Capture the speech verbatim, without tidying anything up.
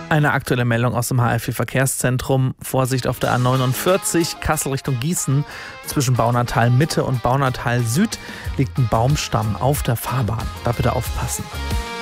Eine aktuelle Meldung aus dem H R vier Verkehrszentrum. Vorsicht auf der A neunundvierzig, Kassel Richtung Gießen. Zwischen Baunatal Mitte und Baunatal Süd liegt ein Baumstamm auf der Fahrbahn. Da bitte aufpassen.